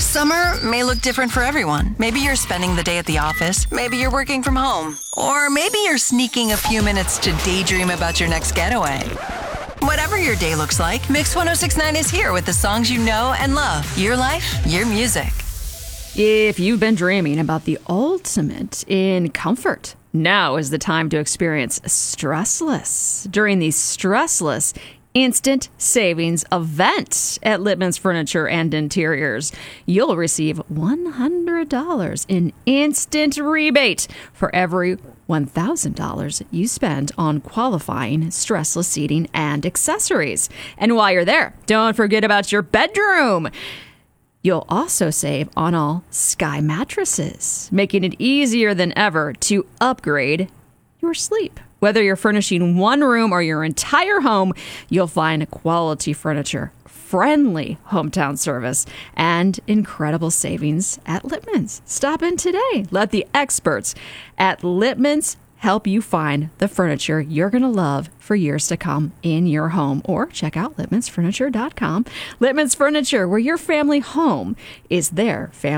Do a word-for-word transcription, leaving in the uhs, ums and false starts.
Summer may look different for everyone. Maybe you're spending the day at the office. Maybe you're working from home. Or maybe you're sneaking a few minutes to daydream about your next getaway. Whatever your day looks like, Mix one oh six point nine is here with the songs you know and love. Your life, your music. If you've been dreaming about the ultimate in comfort, now is the time to experience Stressless. During the Stressless Instant Savings event at Littman's Furniture and Interiors, you'll receive one hundred dollars in instant rebate for every one thousand dollars you spend on qualifying Stressless seating and accessories. And while you're there, don't forget about your bedroom. You'll also save on all Sky mattresses, making it easier than ever to upgrade your sleep. Whether you're furnishing one room or your entire home, you'll find quality furniture, friendly hometown service, and incredible savings at Littman's. Stop in today. Let the experts at Littman's help you find the furniture you're going to love for years to come in your home. Or check out Littmans Furniture dot com. Littman's Furniture, where your family home is their family.